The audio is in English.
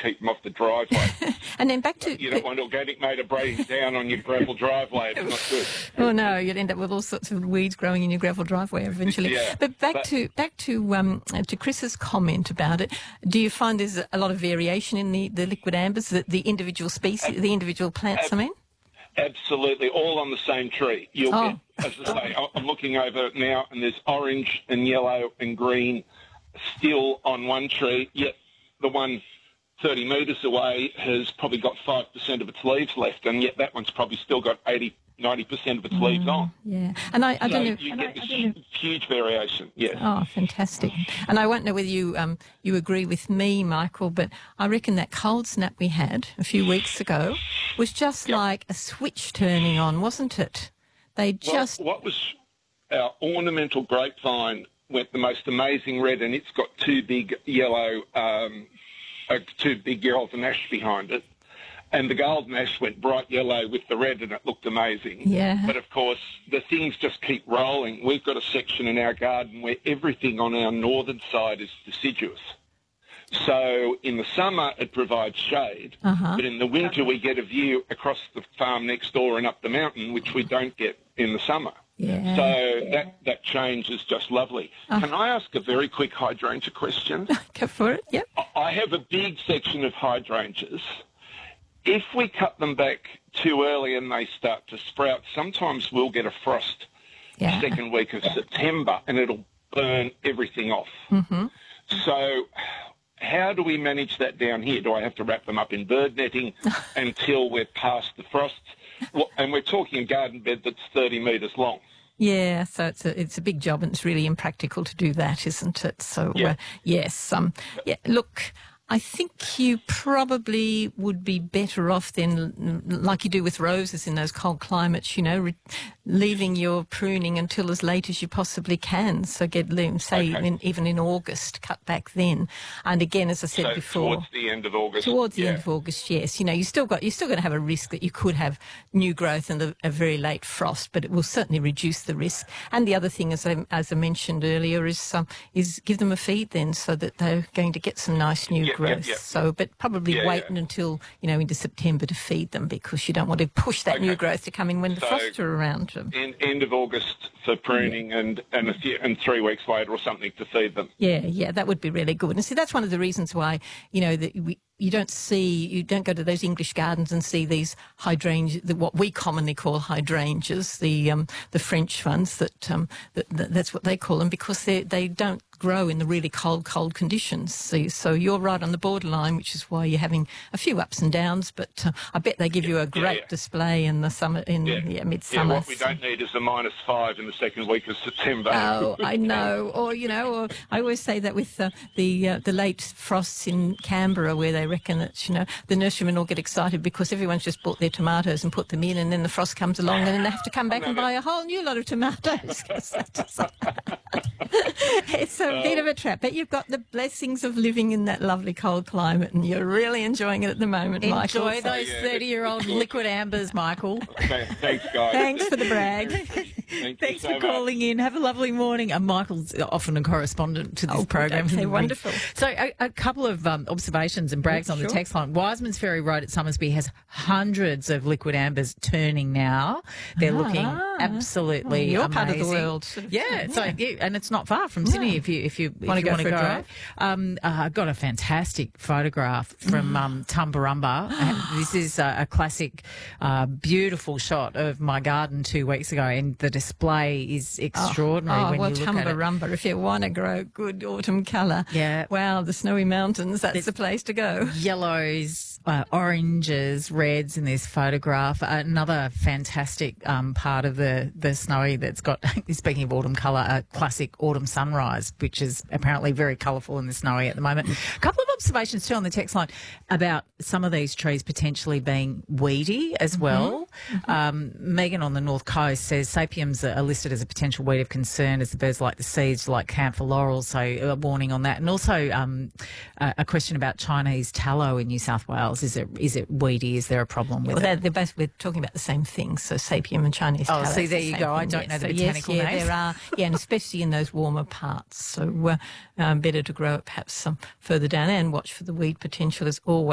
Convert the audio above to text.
keep them off the driveway. And then back to... You don't want organic matter breaking down on your gravel driveway. It's not good. Oh, no, you'd end up with all sorts of weeds growing in your gravel driveway eventually. Yeah, but back to Chris's comment about it, do you find there's a lot of variation in the liquid ambers, the individual species, the individual plants, I mean? Absolutely, all on the same tree. You'll get, as I say, I'm looking over it now, and there's orange and yellow and green still on one tree, yet the one 30 metres away has probably got 5% of its leaves left, and yet that one's probably still got 90% of its leaves on. Yeah, and I don't know. You get this huge variation. Yes. Oh, fantastic! And I won't know whether you agree with me, Michael, but I reckon that cold snap we had a few weeks ago was just like a switch turning on, wasn't it? What was our ornamental grapevine went the most amazing red, and it's got two big yellow golden ash behind it. And the golden ash went bright yellow with the red, and it looked amazing. Yeah. But, of course, the things just keep rolling. We've got a section in our garden where everything on our northern side is deciduous. So in the summer, it provides shade. But in the winter, we get a view across the farm next door and up the mountain, which we don't get in the summer. Yeah. So that change is just lovely. Can I ask a very quick hydrangea question? Go for it, yep. I have a big section of hydrangeas. If we cut them back too early and they start to sprout, sometimes we'll get a frost the second week of September and it'll burn everything off. So how do we manage that down here? Do I have to wrap them up in bird netting until we're past the frost? Well, and we're talking a garden bed that's 30 metres long. Yeah, so it's a big job, and it's really impractical to do that, isn't it? So yes, look, I think you probably would be better off then, like you do with roses in those cold climates, leaving your pruning until as late as you possibly can. So even in August, cut back then. And again, as I said before, towards the end of August. Towards the end of August, yes. You're still going to have a risk that you could have new growth and a very late frost, but it will certainly reduce the risk. And the other thing, as I mentioned earlier, is give them a feed then, so that they're going to get some nice new growth. So, but probably wait until into September to feed them, because you don't want to push that new growth to come in when the frosts are around. End of August for pruning and 3 weeks later or something to feed them. Yeah, that would be really good. And see, that's one of the reasons why you don't go to those English gardens and see these hydrangeas, what we commonly call hydrangeas, the French ones that's what they call them, because they don't grow in the really cold conditions. So you're right on the borderline, which is why you're having a few ups and downs. But I bet they give you a great display in the summer, midsummer. Yeah, what we don't need is a -5 in the second week of September. Oh, I know. Or I always say that with the late frosts in Canberra, where they reckon that the nurserymen all get excited because everyone's just bought their tomatoes and put them in, and then the frost comes along, and then they have to come back and buy a whole new lot of tomatoes. It's a bit of a trap, but you've got the blessings of living in that lovely cold climate, and you're really enjoying it at the moment, Michael. Enjoy those 30-year-old liquid ambers, Michael. Thanks, guys. Thanks for the brag. Thanks for calling in. Have a lovely morning. Michael's often a correspondent to this program. Okay, wonderful. So a couple of observations and brags on the text line. Wiseman's Ferry Road at Summersby has hundreds of liquid ambers turning now. They're looking absolutely you're amazing. Part of the world. And it's not far from Sydney if you want to go. I got a fantastic photograph from Tumbarumba. This is a classic, beautiful shot of my garden 2 weeks ago, and the display is extraordinary when you look at it. Tumbarumba, if you want to grow good autumn colour. Yeah. Wow, the Snowy Mountains, that's the place to go. Yellows, oranges, reds in this photograph. Another fantastic part of the Snowy that's got, speaking of autumn colour, a classic autumn sunrise, which is apparently very colourful in the Snowy at the moment. A couple of observations too on the text line about some of these trees potentially being weedy as well. Megan on the North Coast says sapiums are listed as a potential weed of concern as the birds like the seeds, like camphor laurel, so a warning on that. And also a question about Chinese tallow in New South Wales. Is it weedy? Is there a problem with it? They're both, we're talking about the same thing, so sapium and Chinese tallow. Oh, see, there you go. I don't know the botanical names. There are, and especially in those warmer parts. So better to grow it perhaps some further down and watch for the weed potential as always.